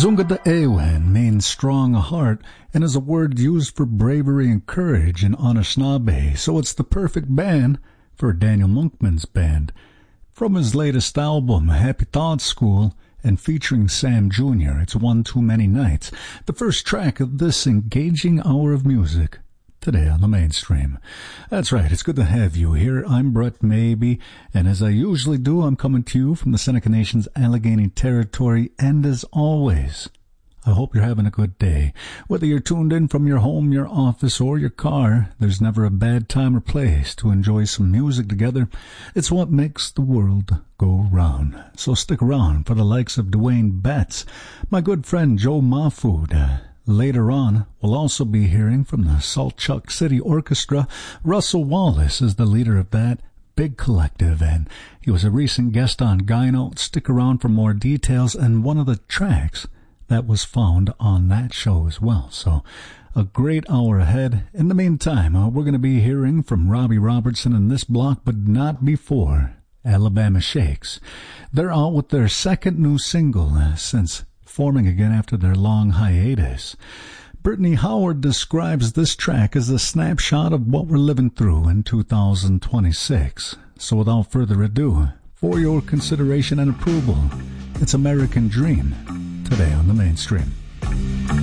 Zunga de Ewen means strong heart and is a word used for bravery and courage in Anishinaabe, so it's the perfect band for Daniel Monkman's band. From his latest album, Happy Thoughts School, and featuring Sam Jr., it's One Too Many Nights, the first track of this engaging hour of music today on the Mainstream. That's right, it's good to have you here. I'm Brett Maybe, and as I usually do, I'm coming to you from the Seneca Nation's Allegheny Territory, and as always, I hope you're having a good day. Whether you're tuned in from your home, your office, or your car, there's never a bad time or place to enjoy some music together. It's what makes the world go round. So stick around for the likes of Dwayne Betts, my good friend Joe Mahfood. Later on, we'll also be hearing from the Salt Chuck City Orchestra. Russell Wallace is the leader of that big collective, and he was a recent guest on Gyno. Stick around for more details and one of the tracks that was found on that show as well. So a great hour ahead. In the meantime, we're going to be hearing from Robbie Robertson in this block, but not before Alabama Shakes. They're out with their second new single since forming again after their long hiatus. Brittany Howard describes this track as a snapshot of what we're living through in 2026. So without further ado, for your consideration and approval, it's American Dream today on the Mainstream.